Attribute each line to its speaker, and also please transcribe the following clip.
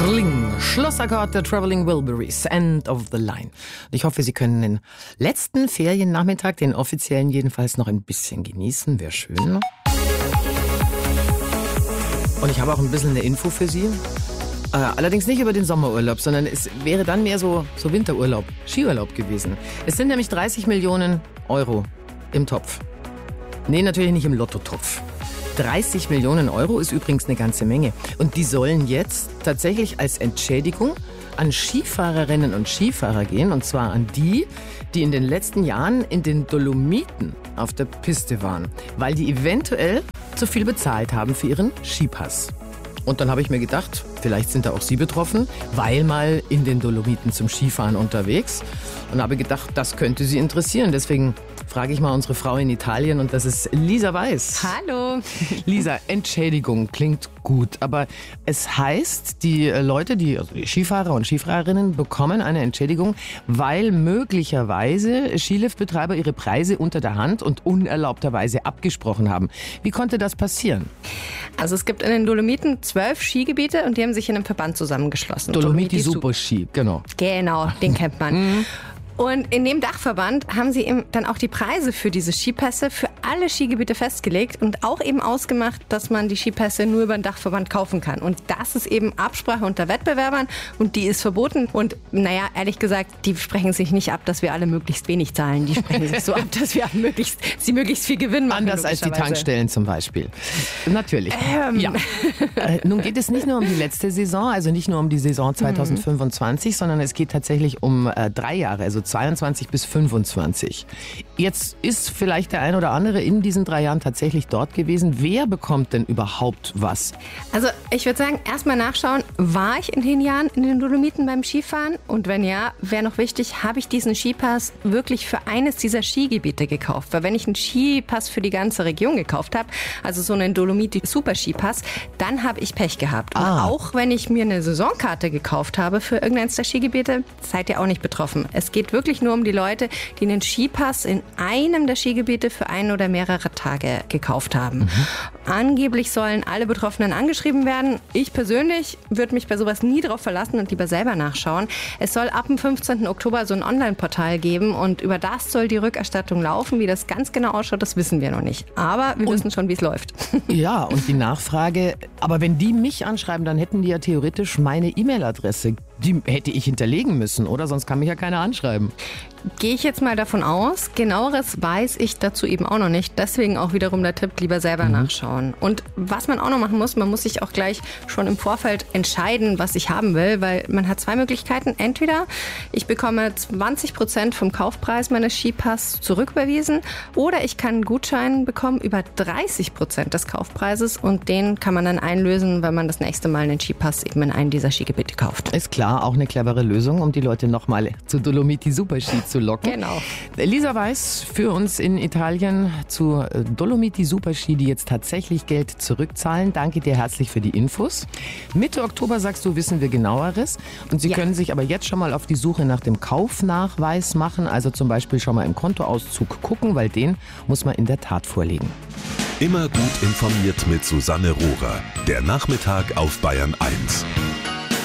Speaker 1: Ring. Schlossakkord der Traveling Wilburys, End of the Line. Ich hoffe, Sie können den letzten Feriennachmittag, den offiziellen jedenfalls, noch ein bisschen genießen. Wäre schön. Und ich habe auch ein bisschen eine Info für Sie. Allerdings nicht über den Sommerurlaub, sondern es wäre dann mehr so Winterurlaub, Skiurlaub gewesen. Es sind nämlich 30 Millionen Euro im Topf. Nee, natürlich nicht im Lottotopf. 30 Millionen Euro ist übrigens eine ganze Menge. Und die sollen jetzt tatsächlich als Entschädigung an Skifahrerinnen und Skifahrer gehen. Und zwar an die in den letzten Jahren in den Dolomiten auf der Piste waren. Weil die eventuell zu viel bezahlt haben für ihren Skipass. Und dann habe ich mir gedacht, vielleicht sind da auch Sie betroffen, weil mal in den Dolomiten zum Skifahren unterwegs. Und habe gedacht, das könnte Sie interessieren. Deswegen frage ich mal unsere Frau in Italien und das ist Lisa Weiß.
Speaker 2: Hallo.
Speaker 1: Lisa, Entschädigung klingt gut, aber es heißt, die Leute, die Skifahrer und Skifahrerinnen bekommen eine Entschädigung, weil möglicherweise Skiliftbetreiber ihre Preise unter der Hand und unerlaubterweise abgesprochen haben. Wie konnte das passieren?
Speaker 2: Also es gibt in den Dolomiten 12 Skigebiete und die haben sich in einem Verband zusammengeschlossen.
Speaker 1: Dolomiti Super Ski, genau.
Speaker 2: Genau, den kennt man. Und in dem Dachverband haben sie eben dann auch die Preise für diese Skipässe für alle Skigebiete festgelegt und auch eben ausgemacht, dass man die Skipässe nur über den Dachverband kaufen kann. Und das ist eben Absprache unter Wettbewerbern und die ist verboten. Und naja, ehrlich gesagt, die sprechen sich nicht ab, dass wir alle möglichst wenig zahlen. Die sprechen sich so ab, dass wir möglichst viel Gewinn machen.
Speaker 1: Anders als die Tankstellen zum Beispiel. Natürlich. Ja. Nun geht es nicht nur um die letzte Saison, also nicht nur um die Saison 2025, sondern es geht tatsächlich um 3 Jahre, also 22 bis 25. Jetzt ist vielleicht der ein oder andere in diesen 3 Jahren tatsächlich dort gewesen. Wer bekommt denn überhaupt was?
Speaker 2: Also ich würde sagen, erstmal nachschauen, war ich in den Jahren in den Dolomiten beim Skifahren? Und wenn ja, wäre noch wichtig, habe ich diesen Skipass wirklich für eines dieser Skigebiete gekauft? Weil wenn ich einen Skipass für die ganze Region gekauft habe, also so einen Dolomiti Super Skipass, dann habe ich Pech gehabt. Und auch wenn ich mir eine Saisonkarte gekauft habe für irgendeines der Skigebiete, seid ihr auch nicht betroffen. Es geht wirklich nur um die Leute, die einen Skipass in einem der Skigebiete für ein oder mehrere Tage gekauft haben. Angeblich sollen alle Betroffenen angeschrieben werden. Ich persönlich würde mich bei sowas nie drauf verlassen und lieber selber nachschauen. Es soll ab dem 15. Oktober so ein Online-Portal geben und über das soll die Rückerstattung laufen. Wie das ganz genau ausschaut, das wissen wir noch nicht. Aber wir wissen schon, wie es läuft.
Speaker 1: Ja, und die Nachfrage, aber wenn die mich anschreiben, dann hätten die ja theoretisch meine E-Mail-Adresse. Die hätte ich hinterlegen müssen, oder? Sonst kann mich ja keiner anschreiben.
Speaker 2: Gehe ich jetzt mal davon aus. Genaueres weiß ich dazu eben auch noch nicht. Deswegen auch wiederum der Tipp, lieber selber nachschauen. Und was man auch noch machen muss, man muss sich auch gleich schon im Vorfeld entscheiden, was ich haben will, weil man hat 2 Möglichkeiten. Entweder ich bekomme 20% vom Kaufpreis meines Skipass zurücküberwiesen oder ich kann einen Gutschein bekommen über 30% des Kaufpreises und den kann man dann einlösen, wenn man das nächste Mal einen Skipass eben in einem dieser Skigebiete kauft.
Speaker 1: Ist klar, auch eine clevere Lösung, um die Leute nochmal zu Dolomiti Super Ski zu locken.
Speaker 2: Genau.
Speaker 1: Lisa Weiß für uns in Italien zu Dolomiti Super Ski, die jetzt tatsächlich Geld zurückzahlen. Danke dir herzlich für die Infos. Mitte Oktober, sagst du, wissen wir Genaueres. Und Sie können sich aber jetzt schon mal auf die Suche nach dem Kaufnachweis machen. Also zum Beispiel schon mal im Kontoauszug gucken, weil den muss man in der Tat vorlegen.
Speaker 3: Immer gut informiert mit Susanne Rohrer. Der Nachmittag auf Bayern 1.